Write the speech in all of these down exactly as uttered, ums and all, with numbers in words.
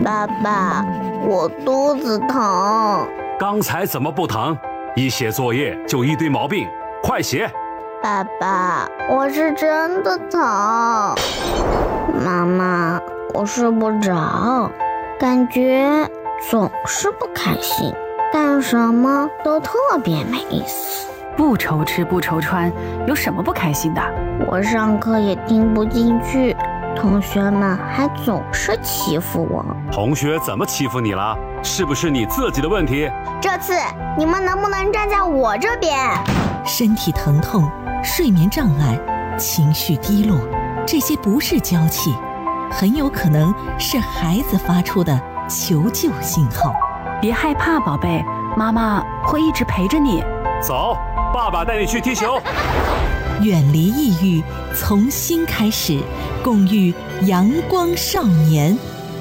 爸爸，我肚子疼。 刚才怎么不疼？一写作业就一堆毛病，快写。 爸爸，我是真的疼。妈妈，我睡不着，感觉总是不开心，干什么都特别没意思。 不愁吃不愁穿，有什么不开心的？ 我上课也听不进去，同学们还总是欺负我。 同学怎么欺负你了？是不是你自己的问题？ 这次你们能不能站在我这边？ 身体疼痛、睡眠障碍、情绪低落，这些不是娇气，很有可能是孩子发出的求救信号。 别害怕，宝贝，妈妈会一直陪着你。 走，爸爸带你去踢球。 远离抑郁，从新开始，共育阳光少年。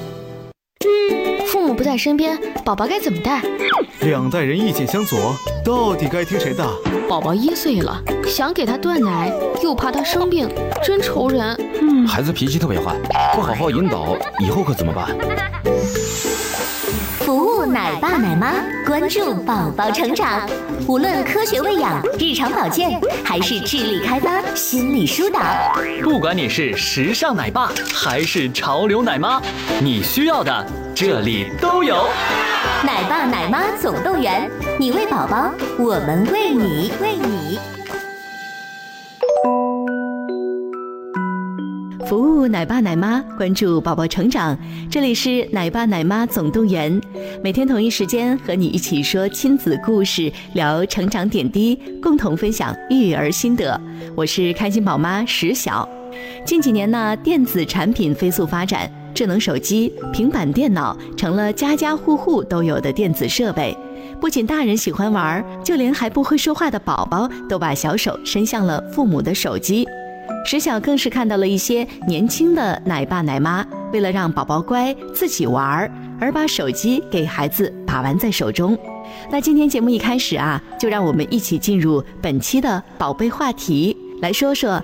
父母不在身边，宝宝该怎么带？ 两代人意见相左，到底该听谁的？ 宝宝一岁了，想给他断奶，又怕他生病，真愁人。 嗯，孩子脾气特别坏，不好好引导，以后可怎么办？ 服务奶爸奶妈，关注宝宝成长。无论科学喂养、日常保健，还是智力开发、心理疏导， 不管你是时尚奶爸还是潮流奶妈，你需要的这里都有。 奶爸奶妈总动员，你喂宝宝，我们喂你，喂你。 服务奶爸奶妈，关注宝宝成长。这里是奶爸奶妈总动员，每天同一时间和你一起说亲子故事，聊成长点滴，共同分享育儿心得。我是开心宝妈石晓。近几年呢，电子产品飞速发展，智能手机、平板电脑成了家家户户都有的电子设备。不仅大人喜欢玩，就连还不会说话的宝宝都把小手伸向了父母的手机。石晓更是看到了一些年轻的奶爸奶妈，为了让宝宝乖自己玩，而把手机给孩子把玩在手中。那今天节目一开始啊，就让我们一起进入本期的宝贝话题，来说说